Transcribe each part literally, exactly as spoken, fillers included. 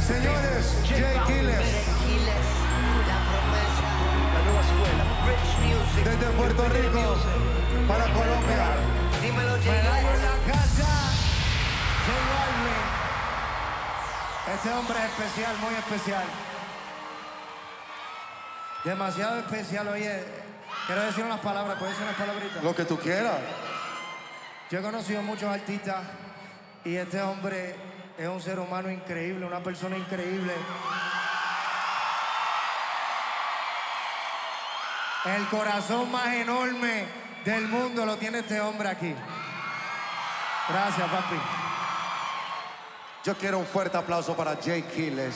Señores, Jay Quiles. La promesa, la nueva escuela. Rich Music. Desde Puerto Rico para Colombia. Dímelo, Jay. Medallo en la casa. Jay Balvin. Este hombre es especial, muy especial. Demasiado especial, oye. Quiero decir unas palabras, ¿puedes decir unas palabritas? Lo que tú quieras. Yo he conocido muchos artistas y este hombre es un ser humano increíble, una persona increíble. El corazón más enorme del mundo lo tiene este hombre aquí. Gracias, papi. Yo quiero un fuerte aplauso para Jay Quiles.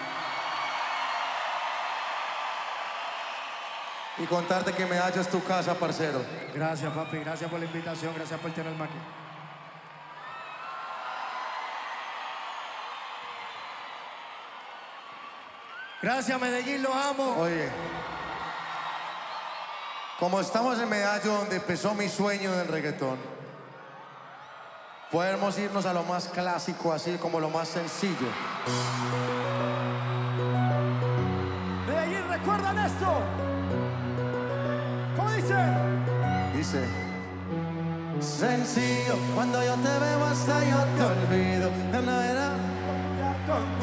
Y contarte que me hallas tu casa, parcero. Gracias, papi. Gracias por la invitación. Gracias por tenerme aquí. Gracias, Medellín. Los amo. Oye, como estamos en Medallo, donde empezó mi sueño del reggaetón, podemos irnos a lo más clásico, así como lo más sencillo. Medellín, ¿recuerdan esto? ¿Cómo dice? Dice: sencillo, cuando yo te veo hasta yo te olvido. De una era